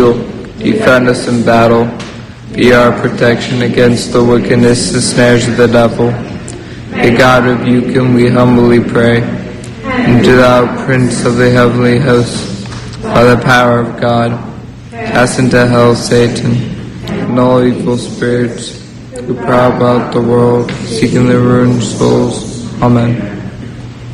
angel, defend us in battle. Be our protection against the wickedness and snares of the devil. May God rebuke him, we humbly pray. And do thou, Prince of the heavenly hosts, by the power of God, cast into hell Satan and all evil spirits who prowl about the world, seeking the ruined souls. Amen.